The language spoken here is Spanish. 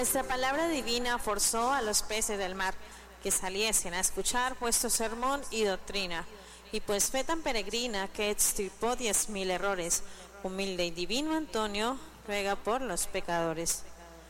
Nuestra palabra divina forzó a los peces del mar que saliesen a escuchar vuestro sermón y doctrina, y pues fe tan peregrina que extirpó 10.000 errores, humilde y divino Antonio ruega por los pecadores.